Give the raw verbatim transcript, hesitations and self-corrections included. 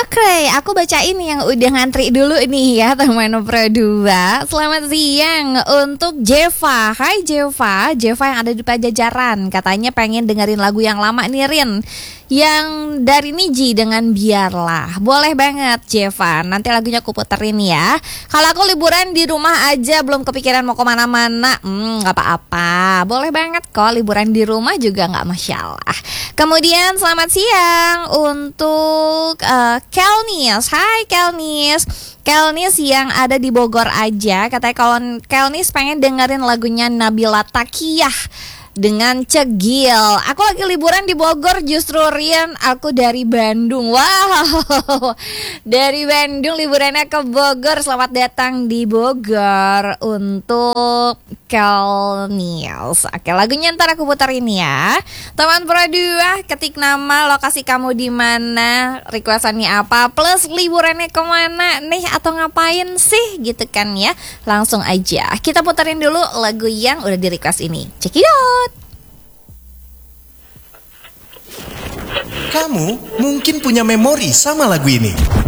Oke, aku bacain yang udah ngantri dulu nih ya teman Pro dua. Selamat siang untuk Jeva. Hai Jeva, Jeva yang ada di Pajajaran. Katanya pengen dengerin lagu yang lama nih Rin, yang dari Niji dengan Biarlah. Boleh banget Jeva, nanti lagunya aku puterin ya. Kalau aku liburan di rumah aja, belum kepikiran mau kemana-mana. Hmm, gak apa-apa, boleh banget kok liburan di rumah juga gak masalah. Kemudian selamat siang untuk uh, Kelnis. Hai Kelnis. Kelnis yang ada di Bogor aja. Katanya kalau Kelnis pengen dengerin lagunya Nabila Takiyah dengan Cegil. Aku lagi liburan di Bogor justru Rian. Aku dari Bandung. Wow, dari Bandung liburannya ke Bogor. Selamat datang di Bogor untuk Kelnius. Oke, lagunya ntar aku putar ini ya. Teman Pro dua, ketik nama, lokasi kamu di mana, requestannya apa, plus liburannya kemana nih atau ngapain sih gitu kan ya. Langsung aja kita puterin dulu lagu yang udah di request ini. Check it out. Kamu mungkin punya memori sama lagu ini.